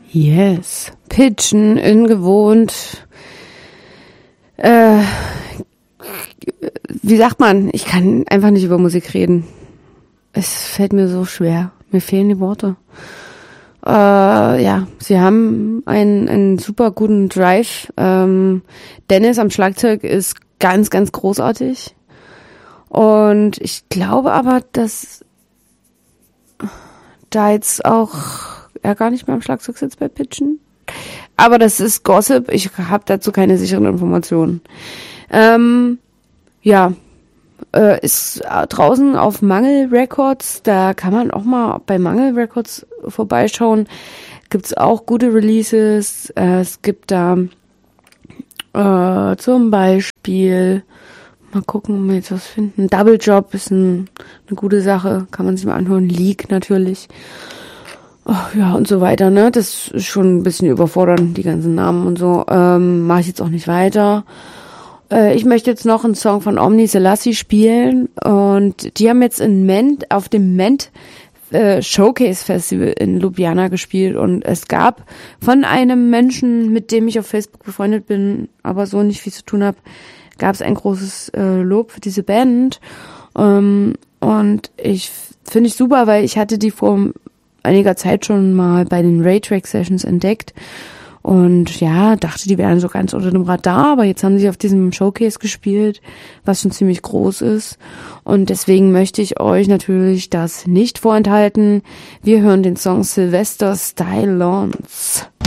Yes. Pitchen, ungewohnt. Wie sagt man? Ich kann einfach nicht über Musik reden. Es fällt mir so schwer. Mir fehlen die Worte. Ja, sie haben einen super guten Drive. Dennis am Schlagzeug ist ganz, ganz großartig. Und ich glaube aber, dass da jetzt auch er gar nicht mehr am Schlagzeug sitzt bei Pitchen. Aber das ist Gossip. Ich habe dazu keine sicheren Informationen. Ja, ist draußen auf Mangel Records. Da kann man auch mal bei Mangel Records vorbeischauen. Gibt's auch gute Releases. Es gibt da zum Beispiel, mal gucken, ob wir jetzt was finden. Double Job ist eine gute Sache. Kann man sich mal anhören. Leak natürlich. Oh, ja, und so weiter, ne? Das ist schon ein bisschen überfordernd, die ganzen Namen und so. Mache ich jetzt auch nicht weiter. Ich möchte jetzt noch einen Song von Omni Selassie spielen. Und die haben jetzt auf dem Ment Showcase Festival in Ljubljana gespielt. Und es gab von einem Menschen, mit dem ich auf Facebook befreundet bin, aber so nicht viel zu tun habe, gab es ein großes Lob für diese Band. Und finde ich super, weil ich hatte die vor einiger Zeit schon mal bei den Raytrack Sessions entdeckt und ja, dachte, die wären so ganz unter dem Radar, aber jetzt haben sie auf diesem Showcase gespielt, was schon ziemlich groß ist und deswegen möchte ich euch natürlich das nicht vorenthalten. Wir hören den Song Sylvester Stallone.